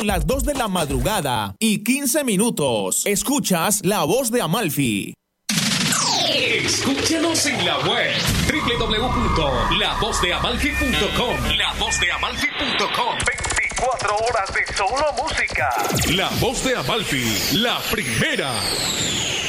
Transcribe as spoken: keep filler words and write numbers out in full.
Las dos de la madrugada y quince minutos. Escuchas La Voz de Amalfi. Escúchenos en la web doble u doble u doble u punto la voz de amalfi punto com. la voz de amalfi punto com. veinticuatro horas de solo música. La Voz de Amalfi, la primera.